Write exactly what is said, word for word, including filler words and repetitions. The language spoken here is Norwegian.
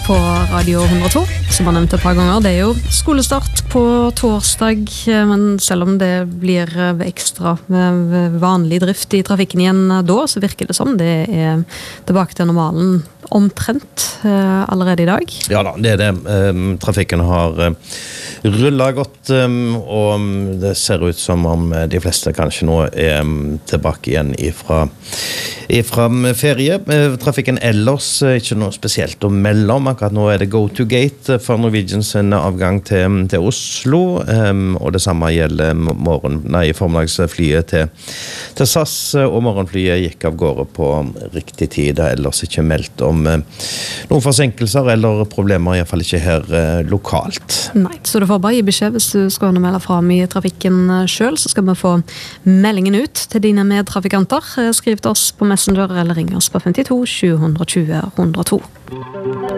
på Radio hundre og to, som har nevnt et par ganger. Det er jo skolestart på torsdag, men selv om det blir ekstra vanlig drift i trafikken igjen da, så virker det som det er tilbake til normalen omtrent allerede i dag. Ja da, det er det. Trafikken har rullet godt, og det ser ut som om de fleste kanskje nå er tilbake igjen ifra, ifra ferie. Trafikken ellers er ikke noe spesielt å melde om. Akkurat nå er det go to gate for Norwegians avgang til, til Oslo, og det samme gjelder morgen, nei, formiddagsflyet til, til S A S, og morgenflyet gikk av gårde på riktig tid. Det er ellers ikke meldt om noen forsinkelser eller problemer, i hvert fall ikke her eh, lokalt. Nei, så du får bare gi beskjed hvis du skal melde frem i trafikken selv, så skal vi få meldingen ut til dine medtrafikanter. Skriv til oss på Messenger eller ring oss på femtito sju to null ett null to.